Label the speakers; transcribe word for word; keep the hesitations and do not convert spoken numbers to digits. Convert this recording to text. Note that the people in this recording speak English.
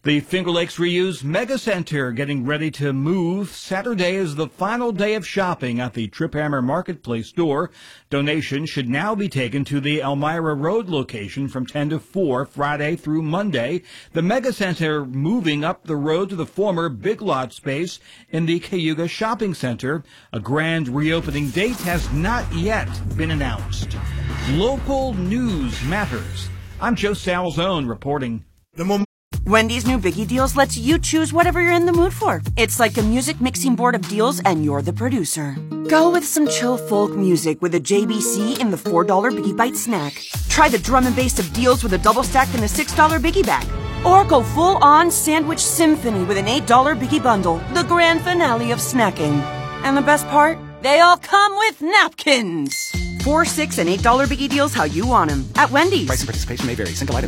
Speaker 1: The Finger Lakes Reuse Mega Center getting ready to move. Saturday is the final day of shopping at the Trip Hammer Marketplace store. Donations should now be taken to the Elmira Road location from ten to four Friday through Monday. The Mega Center moving up the road to the former Big Lot space in the Cayuga Shopping Center. A grand reopening date has not yet been announced. Local news matters. I'm Joe Salzone reporting.
Speaker 2: The mom-
Speaker 3: Wendy's new Biggie Deals lets you choose whatever you're in the mood for. It's like a music mixing board of deals, and you're the producer. Go with some chill folk music with a J B C in the four dollar Biggie Bite snack. Try the drum and bass of deals with a double stack in the six dollar Biggie Bag. Or go full-on sandwich symphony with an eight dollar Biggie Bundle, the grand finale of snacking. And the best part? They all come with napkins. Four, six, and eight dollar Biggie Deals how you want them at Wendy's.
Speaker 4: Price and participation may vary. Single item.